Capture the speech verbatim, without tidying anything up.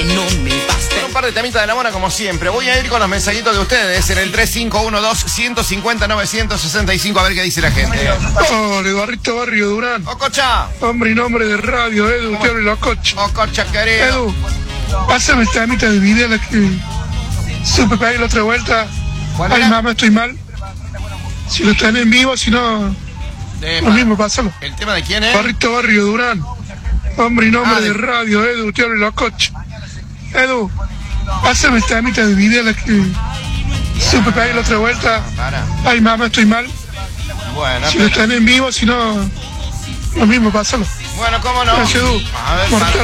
no me basta. Un par de temitas de la mona como siempre. Voy a ir con los mensajitos de ustedes en el tres cinco uno dos, ciento cincuenta, novecientos sesenta y cinco a ver qué dice la gente. Hola, Eduardito Barrio Durán. Ococha. Hombre y nombre de radio, Edu, te hablo la coche. Ococha, querido. Edu, pásame el temita de video la que supe pegar la otra vuelta. Ay, era? mamá, estoy mal. Si lo están en vivo, si no, De, lo mismo, pásalo. ¿El tema de quién es? Barrito Barrio Durán. Hombre y nombre Ah, de- de radio, Edu, te hablo la coche. Edu, pásame el temita de video la que supe pegar la otra vuelta. Para. Ay, mamá, estoy mal. Bueno, Si lo están en vivo, si no, lo mismo, pásalo. bueno, cómo no. Gracias, Edu. A ver, Mortal.